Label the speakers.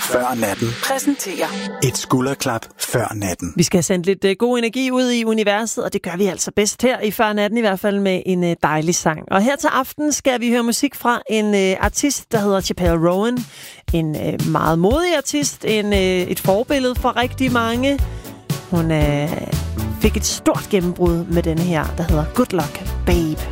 Speaker 1: før natten
Speaker 2: præsenterer
Speaker 1: et skulderklap før natten.
Speaker 3: Vi skal have sendt lidt god energi ud i universet, og det gør vi altså bedst her i før natten, i hvert fald med en dejlig sang. Og her til aften skal vi høre musik fra en artist, der hedder Chappell Roan. En meget modig artist, et forbillede for rigtig mange. Hun fik et stort gennembrud med denne her, der hedder Good Luck Babe.